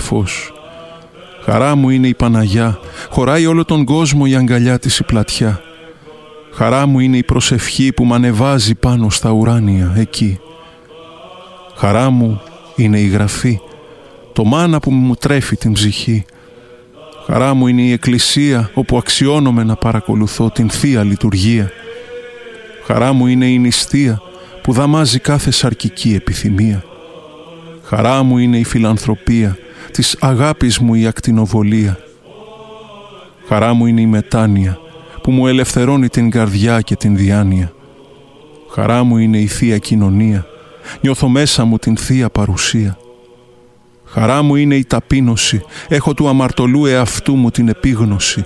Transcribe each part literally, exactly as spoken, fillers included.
φως. Χαρά μου είναι η Παναγιά, χωράει όλο τον κόσμο η αγκαλιά της η πλατιά. Χαρά μου είναι η προσευχή που μ' ανεβάζει πάνω στα ουράνια εκεί. Χαρά μου είναι η γραφή, το μάνα που μου τρέφει την ψυχή. Χαρά μου είναι η εκκλησία όπου αξιώνομαι να παρακολουθώ την Θεία Λειτουργία. Χαρά μου είναι η νηστεία που δαμάζει κάθε σαρκική επιθυμία. Χαρά μου είναι η φιλανθρωπία, της αγάπης μου η ακτινοβολία. Χαρά μου είναι η μετάνοια που μου ελευθερώνει την καρδιά και την διάνοια. Χαρά μου είναι η Θεία Κοινωνία, νιώθω μέσα μου την Θεία Παρουσία. Χαρά μου είναι η ταπείνωση, έχω του αμαρτωλού εαυτού μου την επίγνωση.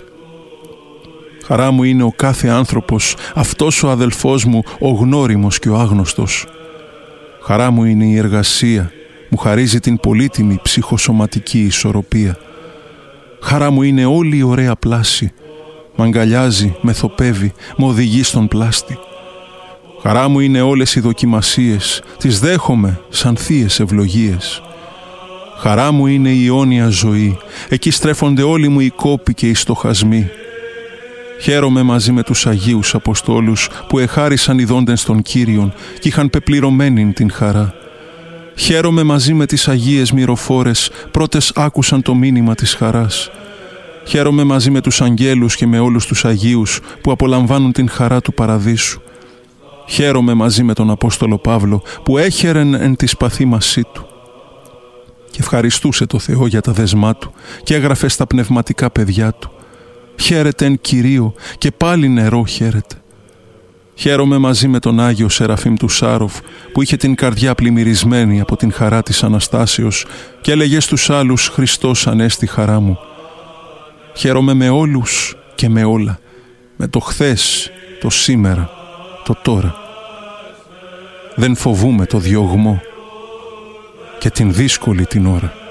Χαρά μου είναι ο κάθε άνθρωπος, αυτός ο αδελφός μου, ο γνώριμος και ο άγνωστος. Χαρά μου είναι η εργασία, μου χαρίζει την πολύτιμη ψυχοσωματική ισορροπία. Χαρά μου είναι όλη η ωραία πλάση, μ' αγκαλιάζει, με θοπεύει, μ' οδηγεί στον πλάστη. Χαρά μου είναι όλες οι δοκιμασίες, τις δέχομαι σαν θείες ευλογίες. Χαρά μου είναι η αιώνια ζωή, εκεί στρέφονται όλοι μου οι κόποι και οι στοχασμοί. Χαίρομαι μαζί με τους Αγίους Αποστόλους που εχάρισαν οι δόντες των Κύριων και είχαν πεπληρωμένην την χαρά. Χαίρομαι μαζί με τις Αγίες Μυροφόρες, πρώτες άκουσαν το μήνυμα της χαράς. Χαίρομαι μαζί με τους αγγέλους και με όλους τους Αγίους που απολαμβάνουν την χαρά του παραδείσου. Χαίρομαι μαζί με τον Απόστολο Παύλο που έχερεν εν τη παθήμασή του. Και ευχαριστούσε το Θεό για τα δεσμά του και έγραφε στα πνευματικά παιδιά του. Χαίρετε εν Κυρίω και πάλι νερό χαίρετε. Χαίρομαι μαζί με τον Άγιο Σεραφείμ του Σάροφ που είχε την καρδιά πλημμυρισμένη από την χαρά της Αναστάσεως και έλεγε στους άλλους «Χριστός ανέστη χαρά μου». Χαίρομαι με όλους και με όλα, με το χθες, το σήμερα, το τώρα. Δεν φοβούμαι το διωγμό και την δύσκολη την ώρα.